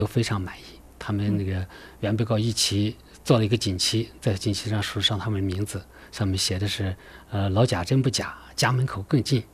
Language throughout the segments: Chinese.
都非常满意。他们那个原被告一起做了一个锦旗，在锦旗上署上他们的名字，上面写的是老贾真不假，家门口更近。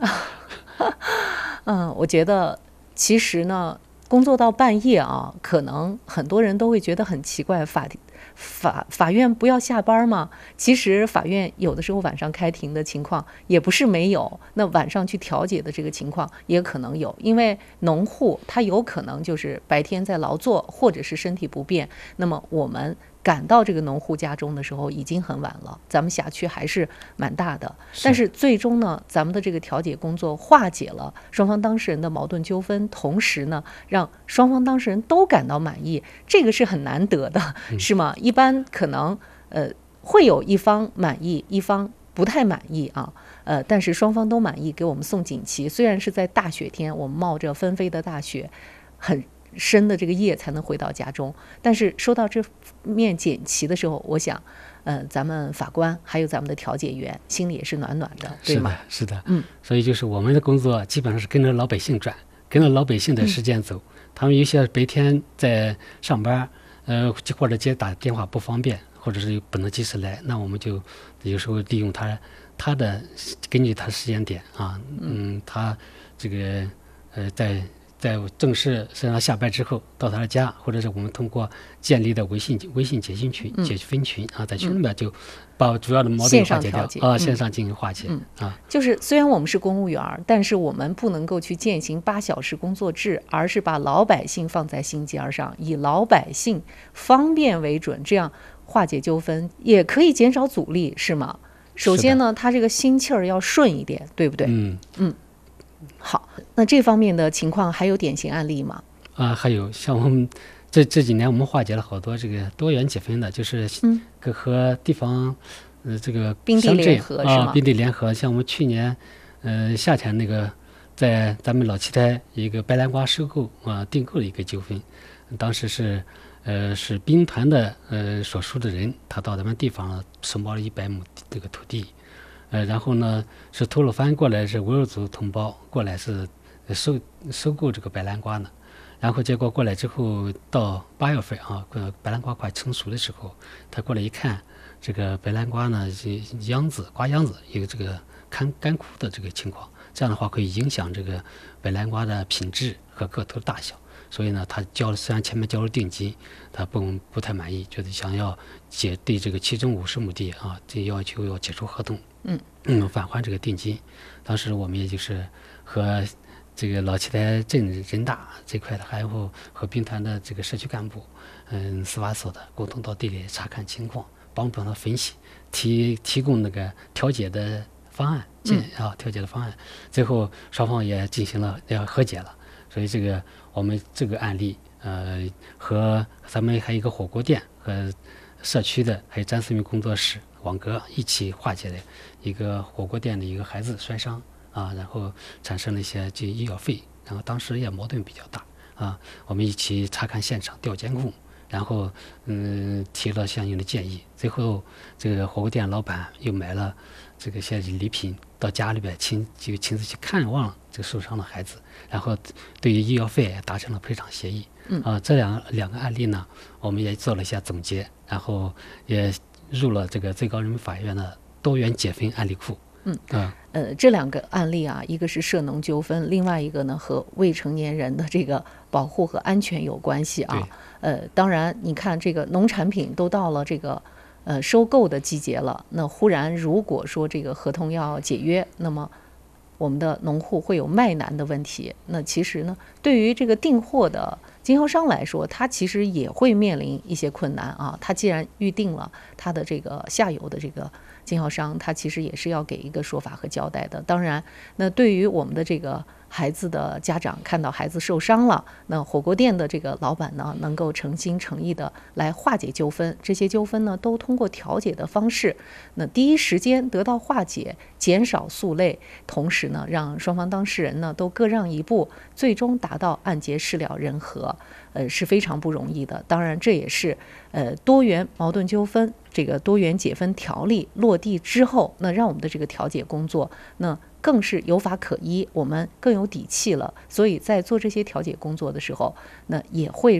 我觉得其实呢，工作到半夜啊，可能很多人都会觉得很奇怪，法院不要下班吗？其实法院有的时候晚上开庭的情况也不是没有，那晚上去调解的这个情况也可能有，因为农户他有可能就是白天在劳作，或者是身体不便，那么我们赶到这个农户家中的时候已经很晚了，咱们辖区还是蛮大的，但是最终呢，咱们的这个调解工作化解了双方当事人的矛盾纠纷，同时呢，让双方当事人都感到满意，这个是很难得的，是吗？一般可能会有一方满意，一方不太满意啊。但是双方都满意，给我们送锦旗。虽然是在大雪天，我们冒着纷飞的大雪，很深的这个夜才能回到家中，但是收到这面锦旗的时候，我想，咱们法官还有咱们的调解员心里也是暖暖的，对吗？ 是的，所以就是我们的工作基本上是跟着老百姓转，跟着老百姓的时间走。他们有些白天在上班，或者打电话不方便，或者是不能及时来，那我们就有时候利用他的根据他时间点啊，他这个在正式实际上下班之后到他的家，或者是我们通过建立的微信解讯群、解分群啊，在群里面就把主要的矛盾化解掉啊，线上进行化解啊。 就是虽然我们是公务员，但是我们不能够去践行8小时工作制，而是把老百姓放在心尖上，以老百姓方便为准，这样化解纠纷也可以减少阻力，是吗？首先呢，他这个心气儿要顺一点，对不对？好，那这方面的情况还有典型案例吗？ 还有像我们这几年我们化解了好多这个多元解分的，就是和地方这个并地联合是吗？ 并地联合，像我们去年夏天那个在咱们老七台一个白兰瓜收购订购的一个纠纷，当时是兵团的所属的人，他到咱们地方承包了100亩这个土地。然后呢，是吐鲁番过来是维吾尔族同胞过来是收购这个白兰瓜呢，然后结果过来之后到8月份啊，白兰瓜快成熟的时候，他过来一看，这个白兰瓜呢瓜秧子有这个干枯的这个情况，这样的话会影响这个白兰瓜的品质和个头大小，所以呢，他虽然前面交了定金，他不太满意，觉得想要对这个其中50亩地啊，这要求要解除合同。返还这个定金。当时我们也就是和这个老七台镇人大这块的，还有和兵团的这个社区干部，司法所的共同到地里查看情况，帮助他分析，提供那个调解的方案，调解的方案。最后双方也进行了和解了。所以我们这个案例，和咱们还有一个火锅店和社区的还有詹思明工作室网格一起化解的一个火锅店的一个孩子摔伤啊，然后产生了一些医药费，然后当时也矛盾比较大啊，我们一起查看现场调监控，然后提了相应的建议，最后这个火锅店老板又买了这个些礼品到家里边亲自去看望这个受伤的孩子，然后对于医药费也达成了赔偿协议。这两个案例呢，我们也做了一下总结，然后也入了这个最高人民法院的多元解分案例库。 这2个案例啊，一个是涉农纠纷，另外一个呢和未成年人的这个保护和安全有关系啊。当然你看这个农产品都到了这个收购的季节了，那忽然如果说这个合同要解约，那么我们的农户会有卖难的问题。那其实呢，对于这个订货的经销商来说，他其实也会面临一些困难啊。他既然预定了他的这个下游的这个经销商，他其实也是要给一个说法和交代的。当然，那对于我们的这个孩子的家长，看到孩子受伤了，那火锅店的这个老板呢，能够诚心诚意的来化解纠纷，这些纠纷呢都通过调解的方式，那第一时间得到化解，减少诉累，同时呢让双方当事人呢都各让一步，最终达到案结事了人和，是非常不容易的。当然这也是多元矛盾纠纷这个多元解分条例落地之后，那让我们的这个调解工作那更是有法可依，我们更有底气了。所以在做这些调解工作的时候，那也会